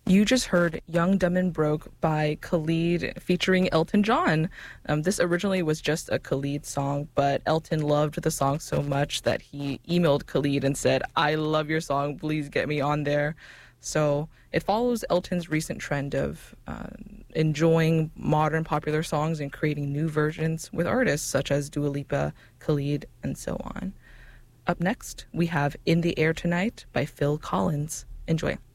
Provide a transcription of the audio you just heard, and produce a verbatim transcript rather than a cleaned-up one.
You just heard Young, Dumb, and Broke by Khalid featuring Elton John. Um, this originally was just a Khalid song, but Elton loved the song so much that he emailed Khalid and said, I love your song, please get me on there. So it follows Elton's recent trend of uh, enjoying modern popular songs and creating new versions with artists such as Dua Lipa, Khalid, and so on. Up next, we have In the Air Tonight by Phil Collins. Enjoy.